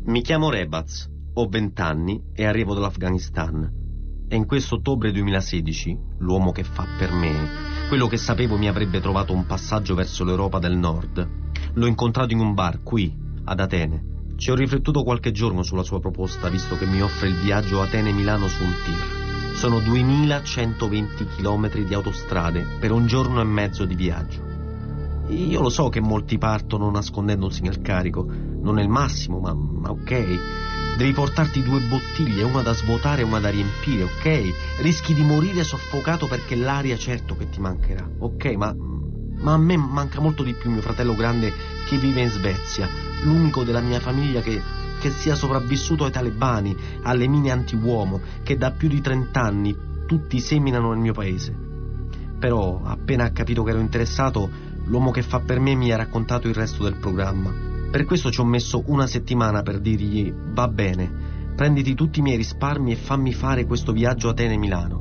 Mi chiamo Rebaz, ho 20 anni e arrivo dall'Afghanistan. E in questo ottobre 2016, l'uomo che fa per me, quello che sapevo mi avrebbe trovato un passaggio verso l'Europa del Nord, l'ho incontrato in un bar qui, ad Atene. Ci ho riflettuto qualche giorno sulla sua proposta, visto che mi offre il viaggio Atene-Milano su un tir. Sono 2120 chilometri di autostrade per un giorno e mezzo di viaggio. Io lo so che molti partono nascondendosi nel carico. Non è il massimo, ma ok. Devi portarti 2 bottiglie, una da svuotare e una da riempire, ok? Rischi di morire soffocato perché l'aria certo che ti mancherà, ok? Ma a me manca molto di più mio fratello grande che vive in Svezia, l'unico della mia famiglia che sia sopravvissuto ai talebani, alle mine anti-uomo, che da più di 30 anni tutti seminano nel mio paese. Però, appena ha capito che ero interessato, l'uomo che fa per me mi ha raccontato il resto del programma. Per questo ci ho messo 1 settimana per dirgli: va bene, prenditi tutti i miei risparmi e fammi fare questo viaggio Atene-Milano.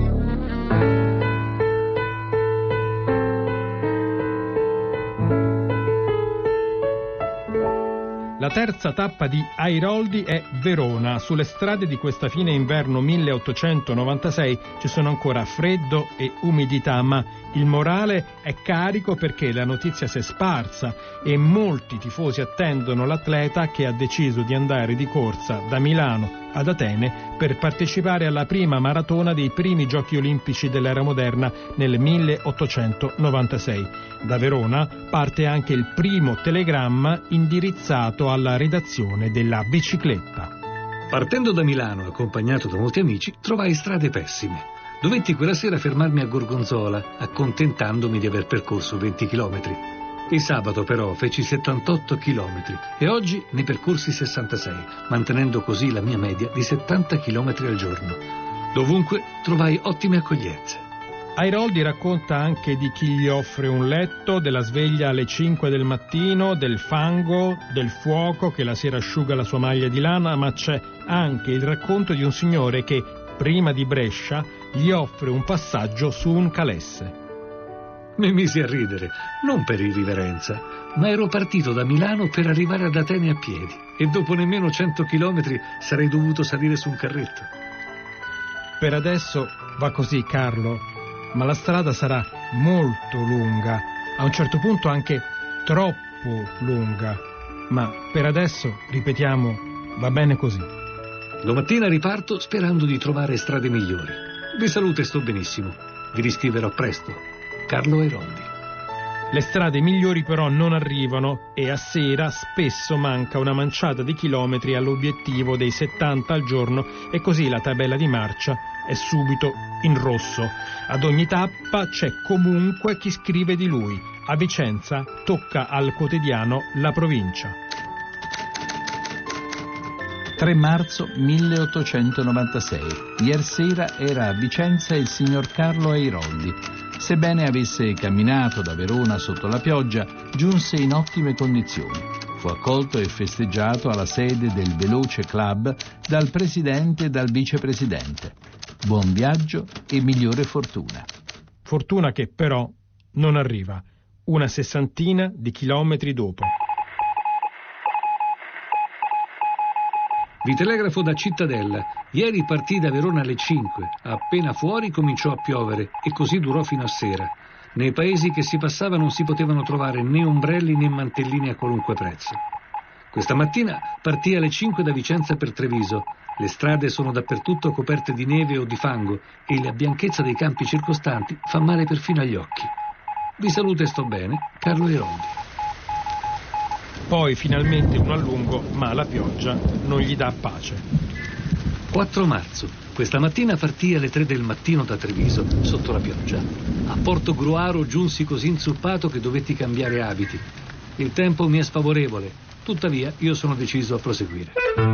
La terza tappa di Airoldi è Verona. Sulle strade di questa fine inverno 1896 ci sono ancora freddo e umidità, ma il morale è carico perché la notizia si è sparsa e molti tifosi attendono l'atleta che ha deciso di andare di corsa da Milano ad Atene per partecipare alla prima maratona dei primi giochi olimpici dell'era moderna nel 1896. Da Verona parte anche il primo telegramma indirizzato alla redazione della bicicletta. Partendo da Milano, accompagnato da molti amici, trovai strade pessime. Dovetti quella sera fermarmi a Gorgonzola, accontentandomi di aver percorso 20 chilometri. Il sabato però feci 78 chilometri e oggi ne percorsi 66, mantenendo così la mia media di 70 chilometri al giorno. Dovunque trovai ottime accoglienze. Airoldi racconta anche di chi gli offre un letto, della sveglia alle 5 del mattino, del fango, del fuoco che la sera asciuga la sua maglia di lana, ma c'è anche il racconto di un signore che, prima di Brescia, gli offre un passaggio su un calesse. Mi misi a ridere, non per irriverenza, ma ero partito da Milano per arrivare ad Atene a piedi e dopo nemmeno 100 chilometri sarei dovuto salire su un carretto. Per adesso va così, Carlo, ma la strada sarà molto lunga, a un certo punto anche troppo lunga, ma per adesso, ripetiamo, va bene così. Domattina riparto sperando di trovare strade migliori. Vi saluto e sto benissimo. Vi riscriverò presto. Carlo Airoldi. Le strade migliori però non arrivano e a sera spesso manca una manciata di chilometri all'obiettivo dei 70 al giorno e così la tabella di marcia è subito in rosso. Ad ogni tappa c'è comunque chi scrive di lui. A Vicenza tocca al quotidiano La Provincia. 3 marzo 1896. Ieri sera era a Vicenza il signor Carlo Airoldi. Sebbene avesse camminato da Verona sotto la pioggia, giunse in ottime condizioni. Fu accolto e festeggiato alla sede del Veloce Club dal presidente e dal vicepresidente. Buon viaggio e migliore fortuna. Fortuna che però non arriva, una 60 di chilometri dopo. Vi telegrafo da Cittadella. Ieri partì da Verona alle 5. Appena fuori cominciò a piovere e così durò fino a sera. Nei paesi che si passava non si potevano trovare né ombrelli né mantellini a qualunque prezzo. Questa mattina partì alle 5 da Vicenza per Treviso. Le strade sono dappertutto coperte di neve o di fango e la bianchezza dei campi circostanti fa male perfino agli occhi. Vi saluto e sto bene, Carlo Airoldi. Poi finalmente un allungo, ma la pioggia non gli dà pace. 4 marzo. Questa mattina partì alle 3 del mattino da Treviso, sotto la pioggia. A Porto Gruaro giunsi così inzuppato che dovetti cambiare abiti. Il tempo mi è sfavorevole, tuttavia io sono deciso a proseguire.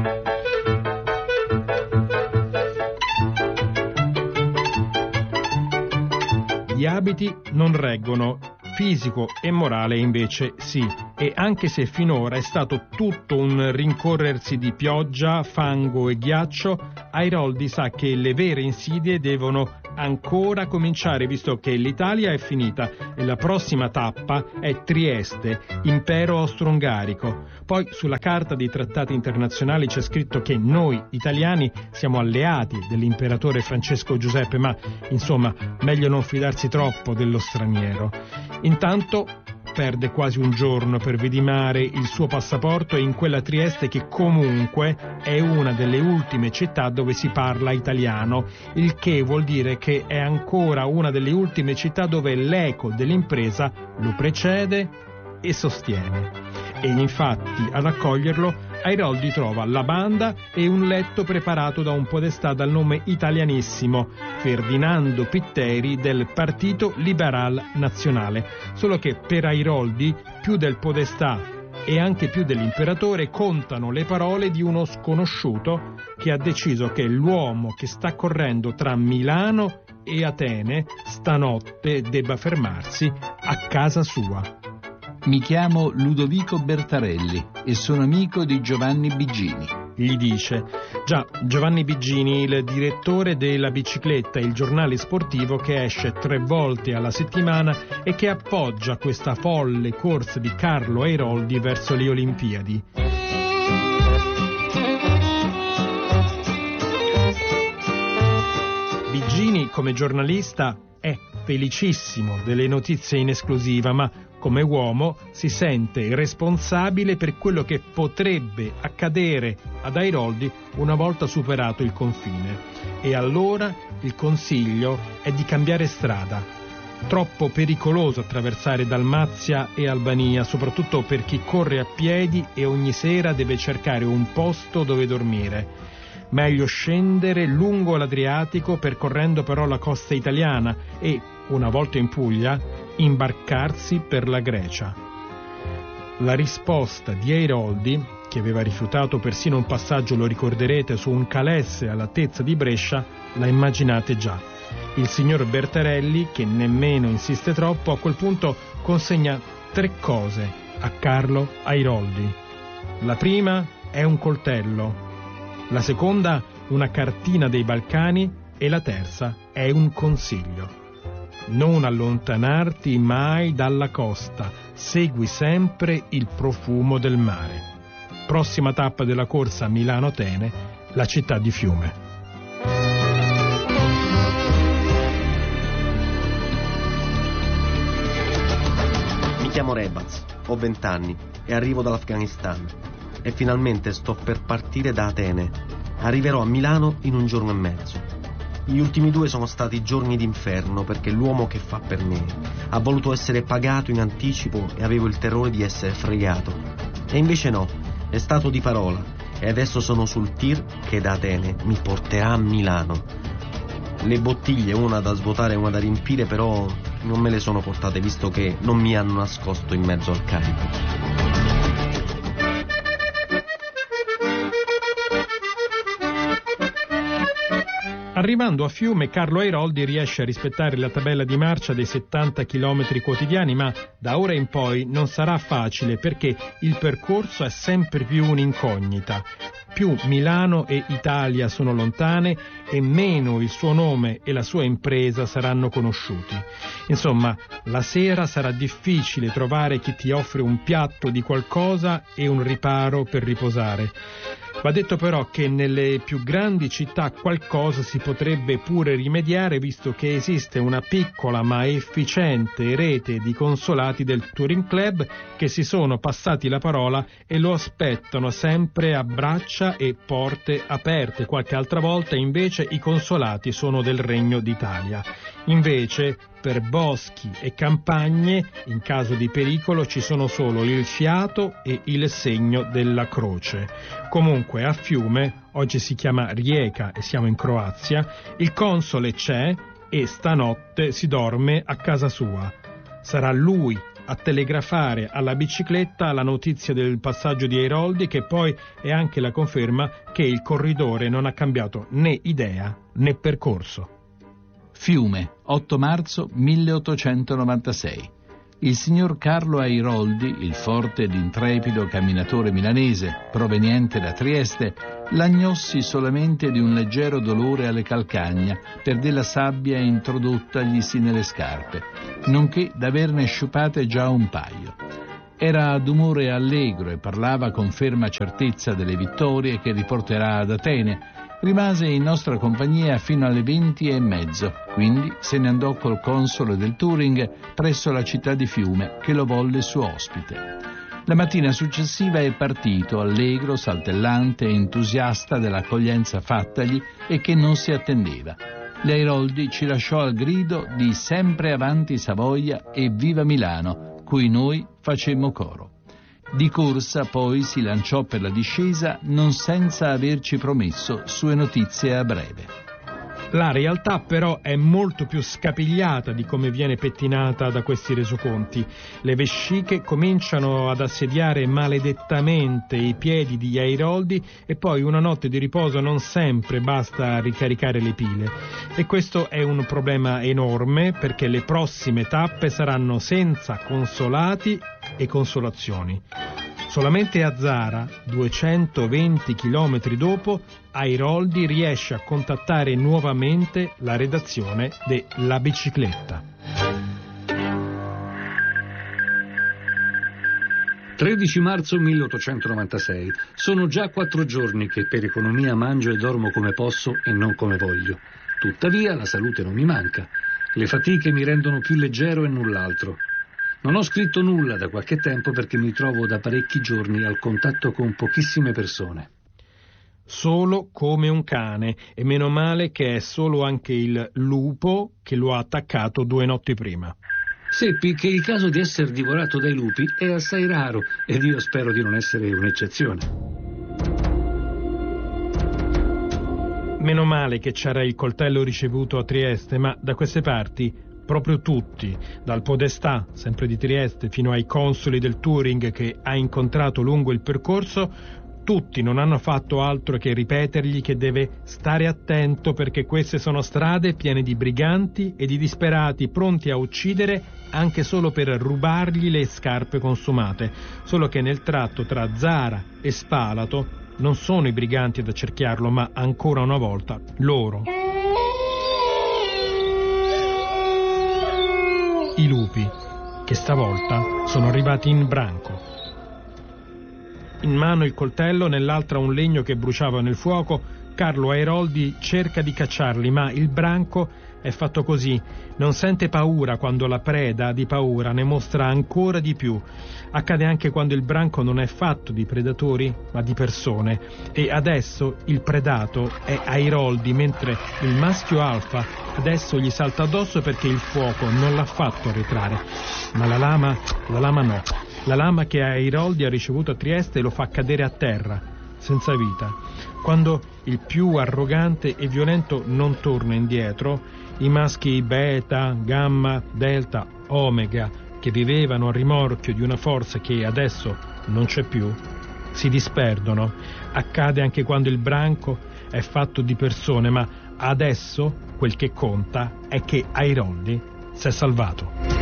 Gli abiti non reggono, fisico e morale invece sì, e anche se finora è stato tutto un rincorrersi di pioggia, fango e ghiaccio, Airoldi sa che le vere insidie devono ancora cominciare, visto che l'Italia è finita e la prossima tappa è Trieste, impero austro-ungarico. Poi sulla carta dei trattati internazionali c'è scritto che noi italiani siamo alleati dell'imperatore Francesco Giuseppe, ma insomma meglio non fidarsi troppo dello straniero. Intanto perde quasi un giorno per vidimare il suo passaporto in quella Trieste che comunque è una delle ultime città dove si parla italiano, il che vuol dire che è ancora una delle ultime città dove l'eco dell'impresa lo precede e sostiene. E infatti ad accoglierlo Airoldi trova la banda e un letto preparato da un podestà dal nome italianissimo, Ferdinando Pitteri del Partito Liberal Nazionale. Solo che per Airoldi più del podestà e anche più dell'imperatore contano le parole di uno sconosciuto che ha deciso che l'uomo che sta correndo tra Milano e Atene stanotte debba fermarsi a casa sua. Mi chiamo Ludovico Bertarelli e sono amico di Giovanni Bigini. Gli dice. Già, Giovanni Bigini, il direttore della Bicicletta, il giornale sportivo che esce 3 volte alla settimana e che appoggia questa folle corsa di Carlo Airoldi verso le Olimpiadi. Bigini, come giornalista, è felicissimo delle notizie in esclusiva, ma come uomo si sente responsabile per quello che potrebbe accadere ad Airoldi una volta superato il confine. E allora il consiglio è di cambiare strada. Troppo pericoloso attraversare Dalmazia e Albania, soprattutto per chi corre a piedi e ogni sera deve cercare un posto dove dormire. Meglio scendere lungo l'Adriatico percorrendo però la costa italiana e, una volta in Puglia, imbarcarsi per la Grecia. La risposta di Airoldi, che aveva rifiutato persino un passaggio, lo ricorderete, su un calesse all'altezza di Brescia, la immaginate già. Il signor Bertarelli, che nemmeno insiste troppo, a quel punto consegna 3 cose a Carlo Airoldi. La prima è un coltello, la seconda una cartina dei Balcani e la terza è un consiglio. Non allontanarti mai dalla costa, segui sempre il profumo del mare. Prossima tappa della corsa Milano-Atene, la città di Fiume. Mi chiamo Rebaz, ho 20 anni e arrivo dall'Afghanistan. E finalmente sto per partire da Atene. Arriverò a Milano in 1 giorno e mezzo. Gli ultimi 2 sono stati giorni d'inferno perché l'uomo che fa per me ha voluto essere pagato in anticipo e avevo il terrore di essere fregato. E invece no, è stato di parola e adesso sono sul tir che da Atene mi porterà a Milano. Le bottiglie, una da svuotare e una da riempire, però non me le sono portate visto che non mi hanno nascosto in mezzo al carico. Arrivando a Fiume, Carlo Airoldi riesce a rispettare la tabella di marcia dei 70 km quotidiani, ma da ora in poi non sarà facile perché il percorso è sempre più un'incognita. Più Milano e Italia sono lontane e meno il suo nome e la sua impresa saranno conosciuti. Insomma, la sera sarà difficile trovare chi ti offre un piatto di qualcosa e un riparo per riposare. Va detto però che nelle più grandi città qualcosa si potrebbe pure rimediare, visto che esiste una piccola ma efficiente rete di consolati del Touring Club che si sono passati la parola e lo aspettano sempre a braccia e porte aperte. Qualche altra volta invece i consolati sono del Regno d'Italia. Invece per boschi e campagne, in caso di pericolo, ci sono solo il fiato e il segno della croce. Comunque a Fiume, oggi si chiama Rijeka e siamo in Croazia, il console c'è e stanotte si dorme a casa sua. Sarà lui a telegrafare alla bicicletta la notizia del passaggio di Airoldi, che poi è anche la conferma che il corridore non ha cambiato né idea né percorso. Fiume, 8 marzo 1896. Il signor Carlo Airoldi, il forte ed intrepido camminatore milanese proveniente da Trieste, Lagnossi solamente di un leggero dolore alle calcagna per della sabbia introdottaglisi nelle scarpe, nonché d'averne sciupate già un paio. Era d'umore allegro e parlava con ferma certezza delle vittorie che riporterà ad Atene. Rimase in nostra compagnia fino alle 20:30, quindi se ne andò col console del Turing presso la città di Fiume, che lo volle suo ospite. La mattina successiva è partito, allegro, saltellante, entusiasta dell'accoglienza fattagli e che non si attendeva. L'Airoldi ci lasciò al grido di sempre avanti Savoia e viva Milano, cui noi facemmo coro. Di corsa poi si lanciò per la discesa, non senza averci promesso sue notizie a breve. La realtà però è molto più scapigliata di come viene pettinata da questi resoconti. Le vesciche cominciano ad assediare maledettamente i piedi di Airoldi e poi una notte di riposo non sempre basta a ricaricare le pile. E questo è un problema enorme, perché le prossime tappe saranno senza consolati e consolazioni. Solamente a Zara, 220 chilometri dopo, Airoldi riesce a contattare nuovamente la redazione de La Bicicletta. 13 marzo 1896. Sono già 4 giorni che per economia mangio e dormo come posso e non come voglio. Tuttavia la salute non mi manca. Le fatiche mi rendono più leggero e null'altro. Non ho scritto nulla da qualche tempo perché mi trovo da parecchi giorni al contatto con pochissime persone. Solo come un cane, e meno male che è solo anche il lupo che lo ha attaccato 2 notti prima. Seppi che il caso di essere divorato dai lupi è assai raro ed io spero di non essere un'eccezione. Meno male che c'era il coltello ricevuto a Trieste, ma da queste parti proprio tutti, dal podestà, sempre di Trieste, fino ai consoli del Turing che ha incontrato lungo il percorso, tutti non hanno fatto altro che ripetergli che deve stare attento perché queste sono strade piene di briganti e di disperati pronti a uccidere anche solo per rubargli le scarpe consumate, solo che nel tratto tra Zara e Spalato non sono i briganti ad accerchiarlo, ma ancora una volta loro. I lupi, che stavolta sono arrivati in branco. In mano il coltello, nell'altra un legno che bruciava nel fuoco, Carlo Airoldi cerca di cacciarli, ma il branco è fatto così. Non sente paura quando la preda di paura ne mostra ancora di più. Accade anche quando il branco non è fatto di predatori, ma di persone. E adesso il predato è Airoldi, mentre il maschio alfa adesso gli salta addosso perché il fuoco non l'ha fatto arretrare. Ma la lama no. La lama che Airoldi ha ricevuto a Trieste lo fa cadere a terra, senza vita. Quando il più arrogante e violento non torna indietro, i maschi beta, gamma, delta, omega, che vivevano a rimorchio di una forza che adesso non c'è più, si disperdono. Accade anche quando il branco è fatto di persone, ma adesso quel che conta è che Airoldi si è salvato.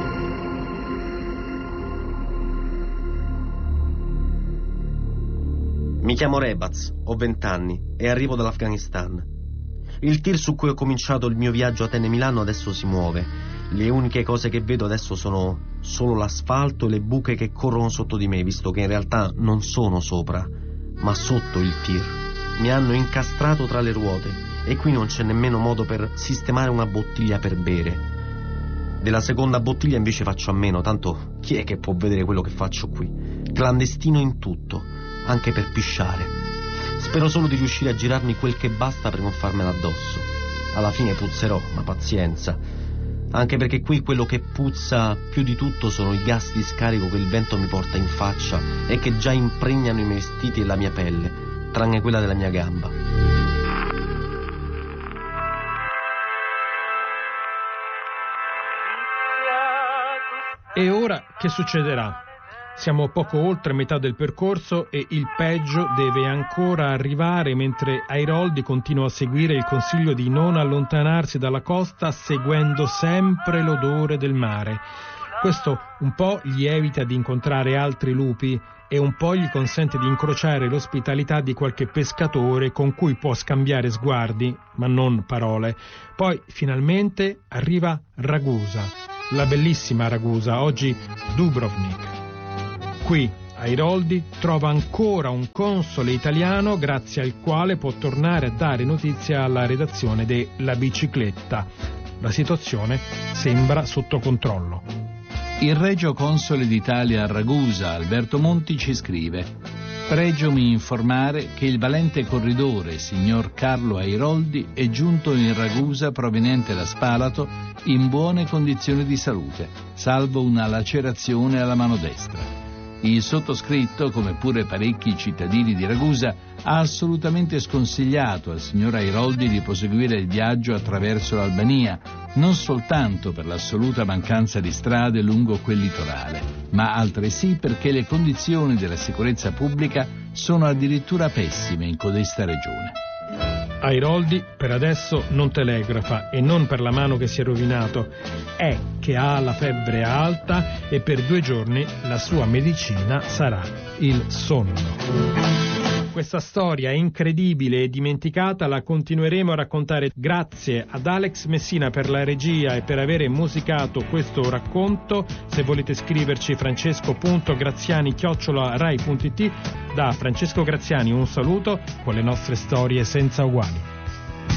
Mi chiamo Rebaz, ho 20 anni e arrivo dall'Afghanistan. Il tir su cui ho cominciato il mio viaggio Atene-Milano adesso si muove. Le uniche cose che vedo adesso sono solo l'asfalto e le buche che corrono sotto di me, visto che in realtà non sono sopra, ma sotto il tir. Mi hanno incastrato tra le ruote e qui non c'è nemmeno modo per sistemare una bottiglia per bere. Della seconda bottiglia invece faccio a meno, tanto chi è che può vedere quello che faccio qui? Clandestino in tutto, anche per pisciare. Spero solo di riuscire a girarmi quel che basta per non farmela addosso. Alla fine puzzerò, ma pazienza. Anche perché qui quello che puzza più di tutto sono i gas di scarico che il vento mi porta in faccia e che già impregnano i miei vestiti e la mia pelle, tranne quella della mia gamba. E ora che succederà? Siamo poco oltre metà del percorso e il peggio deve ancora arrivare, mentre Airoldi continua a seguire il consiglio di non allontanarsi dalla costa seguendo sempre l'odore del mare. Questo un po' gli evita di incontrare altri lupi e un po' gli consente di incrociare l'ospitalità di qualche pescatore con cui può scambiare sguardi, ma non parole. Poi finalmente arriva Ragusa, la bellissima Ragusa, oggi Dubrovnik. Qui Airoldi trova ancora un console italiano grazie al quale può tornare a dare notizia alla redazione de La Bicicletta. La situazione sembra sotto controllo. Il regio console d'Italia a Ragusa, Alberto Monti, ci scrive: pregiomi informare che il valente corridore, signor Carlo Airoldi, è giunto in Ragusa proveniente da Spalato in buone condizioni di salute, salvo una lacerazione alla mano destra. Il sottoscritto, come pure parecchi cittadini di Ragusa, ha assolutamente sconsigliato al signor Airoldi di proseguire il viaggio attraverso l'Albania, non soltanto per l'assoluta mancanza di strade lungo quel litorale, ma altresì perché le condizioni della sicurezza pubblica sono addirittura pessime in codesta regione. Airoldi per adesso non telegrafa, e non per la mano che si è rovinato, è che ha la febbre alta e per 2 giorni la sua medicina sarà il sonno. Questa storia incredibile e dimenticata la continueremo a raccontare. Grazie ad Alex Messina per la regia e per avere musicato questo racconto. Se volete scriverci, francesco.graziani@rai.it. Da Francesco Graziani un saluto con le nostre storie senza uguali.